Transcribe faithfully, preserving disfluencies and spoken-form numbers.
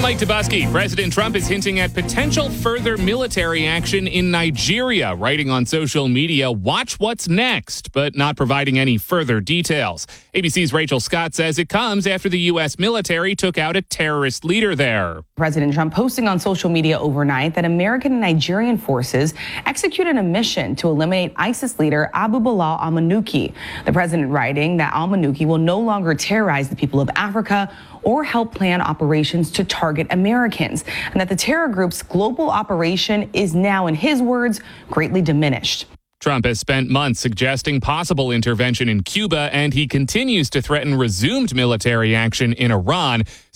Mike Dubusky. President Trump is hinting at potential further military action in Nigeria, writing on social media, "Watch what's next," but not providing any further details. A B C's Rachel Scott says it comes after the U S military took out a terrorist leader there. President Trump posting on social media overnight that American and Nigerian forces executed a mission to eliminate ISIS leader Abu Bilal al-Manuki. The president writing that al-Manuki will no longer terrorize the people of Africa or help plan operations to target Americans, and that the terror group's global operation is now, in his words, greatly diminished. Trump has spent months suggesting possible intervention in Cuba, and he continues to threaten resumed military action in Iran.